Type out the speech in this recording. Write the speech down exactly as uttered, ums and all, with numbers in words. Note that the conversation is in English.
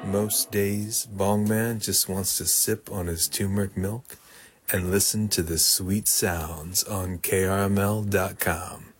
Most days, Bongman just wants to sip on his turmeric milk and listen to the sweet sounds on K R M L dot com.